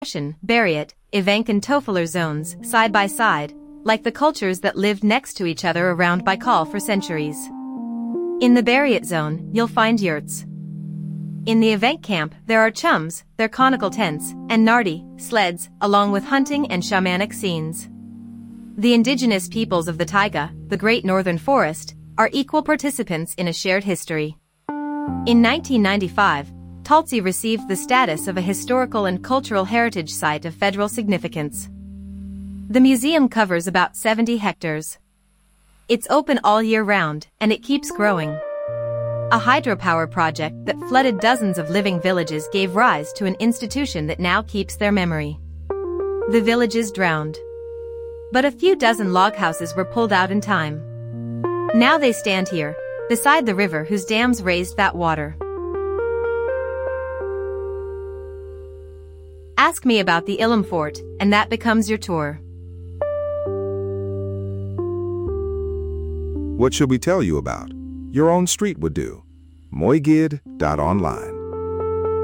Bariat, Evenk and Tofeler zones, side by side, like the cultures that lived next to each other around Baikal for centuries. In the Bariat zone, you'll find yurts. In the Evenk camp, there are chums, their conical tents, and nardi, sleds, along with hunting and shamanic scenes. The indigenous peoples of the taiga, the Great Northern Forest, are equal participants in a shared history. In 1995, Taltsi received the status of a historical and cultural heritage site of federal significance. The museum covers about 70 hectares. It's open all year round, and it keeps growing. A hydropower project that flooded dozens of living villages gave rise to an institution that now keeps their memory. The villages drowned. But a few dozen log houses were pulled out in time. Now they stand here, beside the river whose dams raised that water. Ask me about the Ilam Fort, and that becomes your tour. What should we tell you about? Your own street would do. Moigid.online